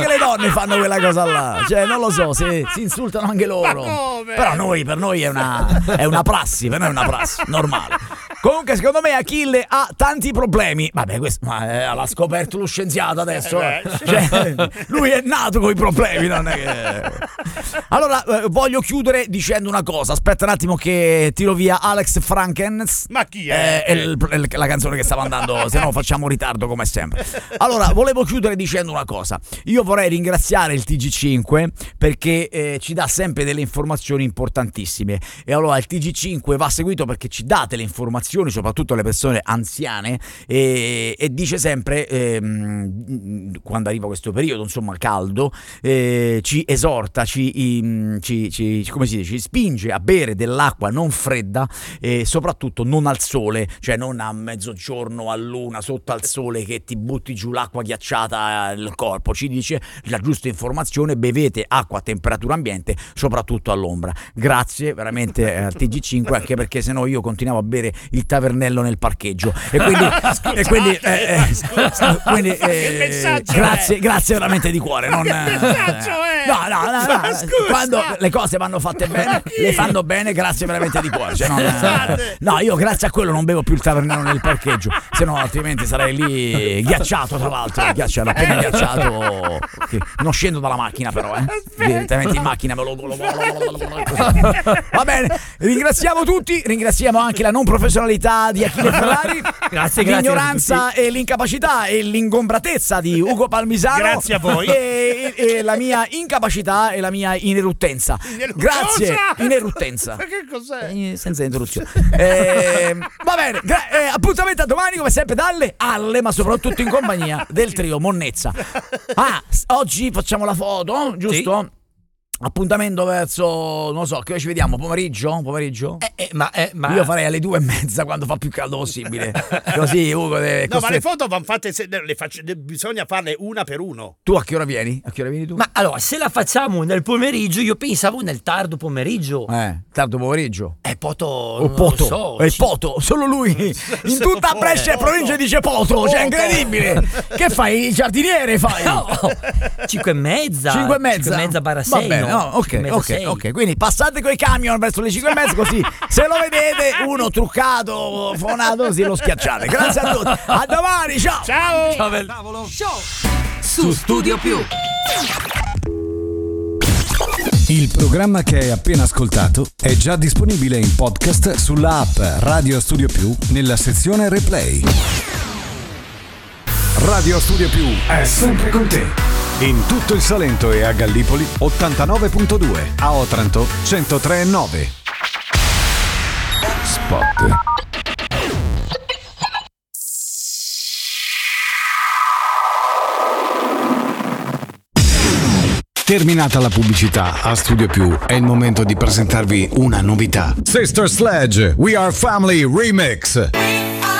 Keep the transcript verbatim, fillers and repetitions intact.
che le donne fanno quella cosa là, cioè non lo so, se si insultano anche loro. Però noi, per noi è una, è una prassi, per noi è una prassi normale. Comunque secondo me Achille ha tanti problemi. Vabbè, questo ma, eh, l'ha scoperto lo scienziato adesso. Eh, cioè, lui è nato con i problemi, non è che... Allora, eh, voglio chiudere dicendo una cosa. Aspetta un attimo che tiro via Alex Frankens. Ma chi è? Eh, è il, è la canzone che stava andando, se no facciamo ritardo come sempre. Allora, volevo chiudere dicendo una cosa. Io vorrei ringraziare il T G cinque perché eh, ci dà sempre delle informazioni importantissime. E allora il T G cinque va seguito perché ci dà delle informazioni, soprattutto alle persone anziane, e, e dice sempre ehm, quando arriva questo periodo insomma caldo, eh, ci esorta, ci, ci, ci, come si dice, ci spinge a bere dell'acqua non fredda e soprattutto non al sole, cioè non a mezzogiorno, a luna, sotto al sole che ti butti giù l'acqua ghiacciata nel corpo. Ci dice la giusta informazione: bevete acqua a temperatura ambiente, soprattutto all'ombra. Grazie veramente al T G cinque, anche perché sennò io continuavo a bere il tavernello nel parcheggio e quindi, e quindi, eh, eh, quindi eh, grazie, grazie veramente di cuore. Non, che messaggio è? No, no, no, no. Quando le cose vanno fatte bene, le fanno bene, grazie veramente di cuore. Cioè, non, no, io grazie a quello non bevo più il tavernello nel parcheggio, se no altrimenti sarei lì ghiacciato, tra l'altro, ghiacciato, appena ghiacciato. Non scendo dalla macchina però, eh. Direttamente in macchina me lo... Va bene, ringraziamo tutti, ringraziamo anche la non professionalità di Achille Ferrari, grazie, l'ignoranza grazie e l'incapacità e l'ingombratezza di Ugo Palmisano, grazie a voi, e, e, e la mia incapacità e la mia ineruttenza. Grazie, ineruttenza. Ma che cos'è? Eh, senza interruzione. Eh, va bene, gra- eh, appuntamento a domani come sempre dalle alle, ma soprattutto in compagnia del trio Monnezza. Ah, oggi facciamo la foto, giusto? Sì. Appuntamento verso, non so, che ora ci vediamo, pomeriggio? Pomeriggio? Eh, eh, ma, eh, ma... Io farei alle due e mezza quando fa più caldo possibile. Così Ugo deve No, costret- ma le foto vanno fatte, se, le faccio, bisogna farle una per uno. Tu a che ora vieni? A che ora vieni tu? Ma allora, se la facciamo nel pomeriggio, io pensavo nel tardo pomeriggio. Eh, tardo pomeriggio. È Poto, O non Poto, lo so. è Poto, solo lui in tutta Brescia e provincia dice Poto, cioè è incredibile. Che fai? Il giardiniere fai? No, cinque e mezza. Cinque e mezza? Cinque e mezza barra Va sei, bene, no? no, ok, ok, ok. Quindi passate coi camion verso le cinque e mezza, così se lo vedete uno truccato, fonato, così lo schiacciate. Grazie a tutti. A domani, ciao. Ciao. Ciao bel tavolo. Show su Studio Più. Il programma che hai appena ascoltato è già disponibile in podcast sulla app Radio Studio Più nella sezione Replay. Radio Studio Più è sempre con te. In tutto il Salento e a Gallipoli ottantanove virgola due, a Otranto centotre virgola nove. Spot. Terminata la pubblicità, a Studio Più è il momento di presentarvi una novità. Sister Sledge, We Are Family Remix.